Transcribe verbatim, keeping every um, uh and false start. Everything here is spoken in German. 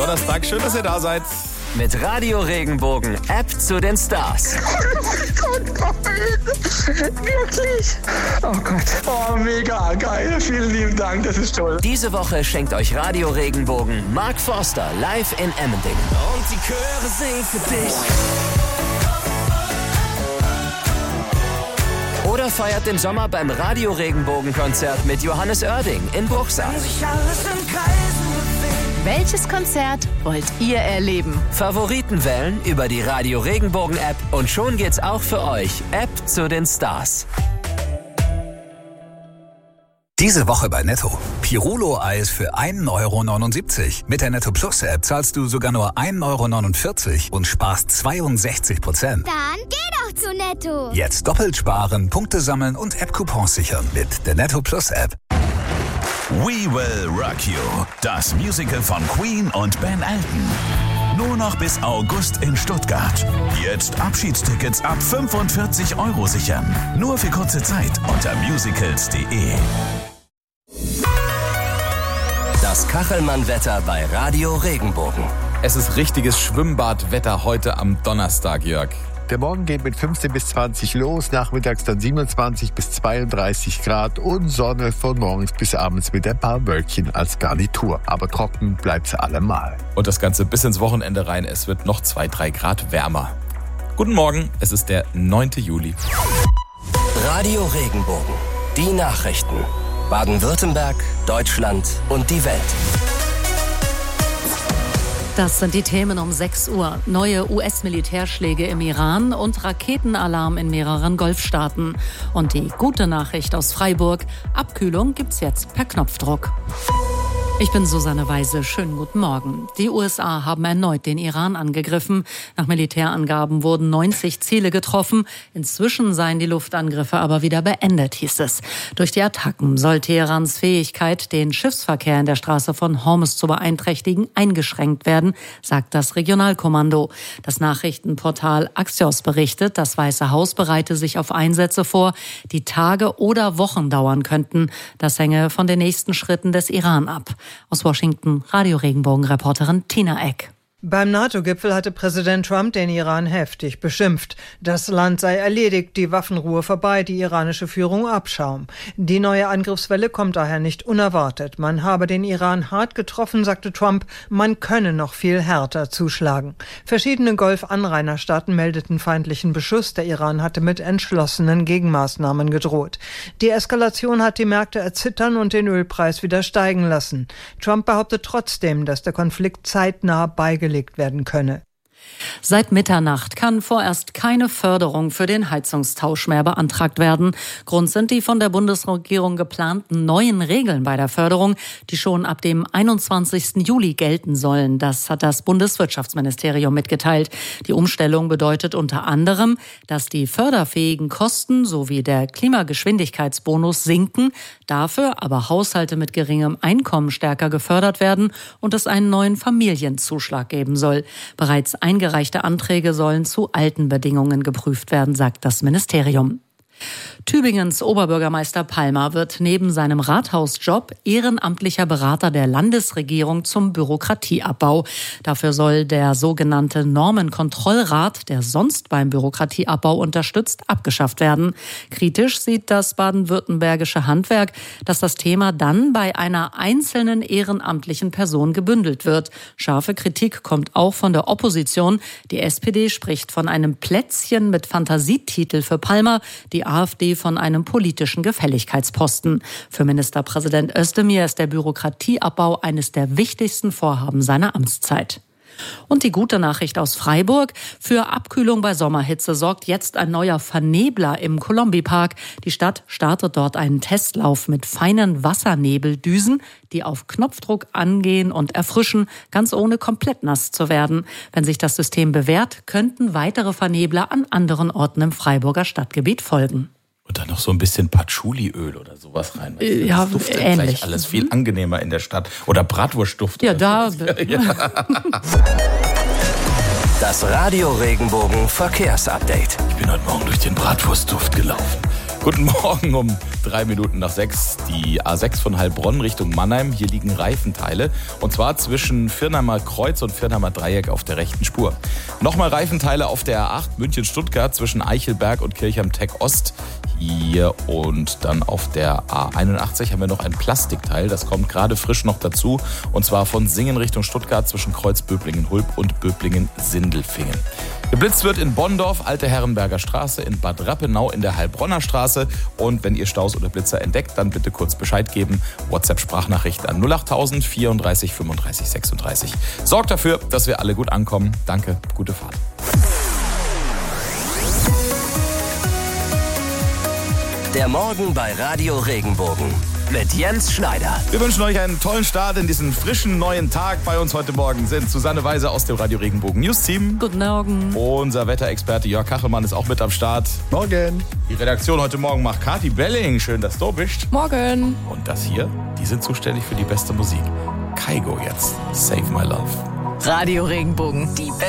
Donnerstag, schön, dass ihr da seid. Mit Radio Regenbogen, App zu den Stars. Oh Gott, nein. Wirklich? Oh Gott. Oh, mega geil. Vielen lieben Dank, das ist toll. Diese Woche schenkt euch Radio Regenbogen Mark Forster live in Emmendingen. Und die Chöre singen für dich. Oder feiert den Sommer beim Radio Regenbogen Konzert mit Johannes Oerding in Bruchsal. Sich alles im Kreisen bewegt. Welches Konzert wollt ihr erleben? Favoriten wählen über die Radio Regenbogen App und schon geht's auch für euch. App zu den Stars. Diese Woche bei Netto. Pirulo-Eis für ein Euro neunundsiebzig. Mit der Netto Plus App zahlst du sogar nur ein Euro neunundvierzig und sparst zweiundsechzig Prozent. Dann geh doch zu Netto. Jetzt doppelt sparen, Punkte sammeln und App-Coupons sichern mit der Netto Plus App. We Will Rock You, das Musical von Queen und Ben Elton. Nur noch bis August in Stuttgart. Jetzt Abschiedstickets ab fünfundvierzig Euro sichern. Nur für kurze Zeit unter musicals punkt de. Das Kachelmann-Wetter bei Radio Regenbogen. Es ist richtiges Schwimmbadwetter heute am Donnerstag, Jörg. Der Morgen geht mit fünfzehn bis zwanzig los, nachmittags dann siebenundzwanzig bis zweiunddreißig Grad und Sonne von morgens bis abends mit ein paar Wölkchen als Garnitur. Aber trocken bleibt's allemal. Und das Ganze bis ins Wochenende rein. Es wird noch zwei, drei Grad wärmer. Guten Morgen, es ist der neunten Juli. Radio Regenbogen. Die Nachrichten. Baden-Württemberg, Deutschland und die Welt. Das sind die Themen um sechs Uhr. Neue U S-Militärschläge im Iran und Raketenalarm in mehreren Golfstaaten. Und die gute Nachricht aus Freiburg: Abkühlung gibt's jetzt per Knopfdruck. Ich bin Susanne Weise. Schönen guten Morgen. Die U S A haben erneut den Iran angegriffen. Nach Militärangaben wurden neunzig Ziele getroffen. Inzwischen seien die Luftangriffe aber wieder beendet, hieß es. Durch die Attacken soll Teherans Fähigkeit, den Schiffsverkehr in der Straße von Hormuz zu beeinträchtigen, eingeschränkt werden, sagt das Regionalkommando. Das Nachrichtenportal Axios berichtet, das Weiße Haus bereite sich auf Einsätze vor, die Tage oder Wochen dauern könnten. Das hänge von den nächsten Schritten des Iran ab. Aus Washington, Radio Regenbogen-Reporterin Tina Eck. Beim NATO-Gipfel hatte Präsident Trump den Iran heftig beschimpft. Das Land sei erledigt, die Waffenruhe vorbei, die iranische Führung Abschaum. Die neue Angriffswelle kommt daher nicht unerwartet. Man habe den Iran hart getroffen, sagte Trump, man könne noch viel härter zuschlagen. Verschiedene Golf-Anrainerstaaten meldeten feindlichen Beschuss. Der Iran hatte mit entschlossenen Gegenmaßnahmen gedroht. Die Eskalation hat die Märkte erzittern und den Ölpreis wieder steigen lassen. Trump behauptet trotzdem, dass der Konflikt zeitnah beigelegt werden könne. Seit Mitternacht kann vorerst keine Förderung für den Heizungstausch mehr beantragt werden. Grund sind die von der Bundesregierung geplanten neuen Regeln bei der Förderung, die schon ab dem einundzwanzigsten Juli gelten sollen. Das hat das Bundeswirtschaftsministerium mitgeteilt. Die Umstellung bedeutet unter anderem, dass die förderfähigen Kosten sowie der Klimageschwindigkeitsbonus sinken, dafür aber Haushalte mit geringem Einkommen stärker gefördert werden und es einen neuen Familienzuschlag geben soll. Bereits eingereichte Anträge sollen zu alten Bedingungen geprüft werden, sagt das Ministerium. Tübingens Oberbürgermeister Palmer wird neben seinem Rathausjob ehrenamtlicher Berater der Landesregierung zum Bürokratieabbau. Dafür soll der sogenannte Normenkontrollrat, der sonst beim Bürokratieabbau unterstützt, abgeschafft werden. Kritisch sieht das baden-württembergische Handwerk, dass das Thema dann bei einer einzelnen ehrenamtlichen Person gebündelt wird. Scharfe Kritik kommt auch von der Opposition. Die S P D spricht von einem Plätzchen mit Fantasietitel für Palmer, die AfD von einem politischen Gefälligkeitsposten. Für Ministerpräsident Özdemir ist der Bürokratieabbau eines der wichtigsten Vorhaben seiner Amtszeit. Und die gute Nachricht aus Freiburg: Für Abkühlung bei Sommerhitze sorgt jetzt ein neuer Vernebler im Kolombi-Park. Die Stadt startet dort einen Testlauf mit feinen Wassernebeldüsen, die auf Knopfdruck angehen und erfrischen, ganz ohne komplett nass zu werden. Wenn sich das System bewährt, könnten weitere Vernebler an anderen Orten im Freiburger Stadtgebiet folgen. Und dann noch so ein bisschen Patchouli-Öl oder sowas rein. Weißt du, ja, das duftet ähnlich. Gleich alles viel angenehmer in der Stadt. Oder Bratwurstduft. Ja, da. Ja. Das Radio Regenbogen Verkehrsupdate. Ich bin heute Morgen durch den Bratwurstduft gelaufen. Guten Morgen um drei Minuten nach sechs. Die A sechs von Heilbronn Richtung Mannheim. Hier liegen Reifenteile. Und zwar zwischen Viernheimer Kreuz und Viernheimer Dreieck auf der rechten Spur. Nochmal Reifenteile auf der A acht München-Stuttgart zwischen Eichelberg und Kirchheim-Tech Ost. Hier und dann auf der A einundachtzig haben wir noch ein Plastikteil. Das kommt gerade frisch noch dazu. Und zwar von Singen Richtung Stuttgart zwischen Kreuz-Böblingen-Hulb und Böblingen-Sindelfingen. Geblitzt wird in Bonndorf, Alte Herrenberger Straße, in Bad Rappenau in der Heilbronner Straße. Und wenn ihr Staus oder Blitzer entdeckt, dann bitte kurz Bescheid geben. WhatsApp-Sprachnachricht an null achttausend vierunddreißig fünfunddreißig sechsunddreißig. Sorgt dafür, dass wir alle gut ankommen. Danke, gute Fahrt. Der Morgen bei Radio Regenbogen mit Jens Schneider. Wir wünschen euch einen tollen Start in diesen frischen neuen Tag. Bei uns heute Morgen sind Susanne Weise aus dem Radio Regenbogen News Team. Guten Morgen. Unser Wetterexperte Jörg Kachelmann ist auch mit am Start. Morgen. Die Redaktion heute Morgen macht Kati Belling. Schön, dass du bist. Morgen. Und das hier, die sind zuständig für die beste Musik. Kaigo jetzt. Save My Love. Radio Regenbogen. Die